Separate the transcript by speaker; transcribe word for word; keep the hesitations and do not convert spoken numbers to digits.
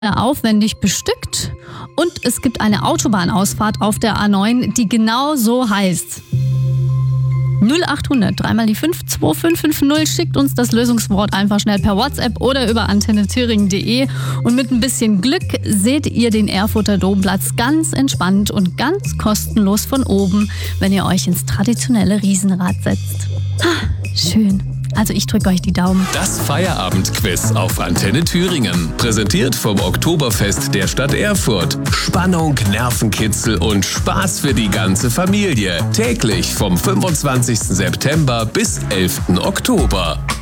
Speaker 1: aufwendig bestückt und es gibt eine Autobahnausfahrt auf der A neun, die genau so heißt. null achthundert, dreimal die fünf, zwei fünf fünf null, schickt uns das Lösungswort einfach schnell per WhatsApp oder über antenne thüringen punkt de und mit ein bisschen Glück seht ihr den Erfurter Domplatz ganz entspannt und ganz kostenlos von oben, wenn ihr euch ins traditionelle Riesenrad setzt. Ah, schön. Also ich drücke euch die Daumen.
Speaker 2: Das Feierabendquiz auf Antenne Thüringen. Präsentiert vom Oktoberfest der Stadt Erfurt. Spannung, Nervenkitzel und Spaß für die ganze Familie. Täglich vom fünfundzwanzigsten September bis elften Oktober.